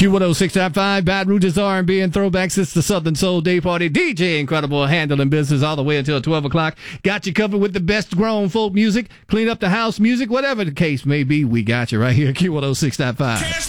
Q106.5, Baton Rouge's R&B and throwbacks. It's the Southern Soul Day Party. DJ Incredible handling business all the way until 12 o'clock. Got you covered with the best grown folk music, clean up the house music, whatever the case may be. We got you right here, Q106.5.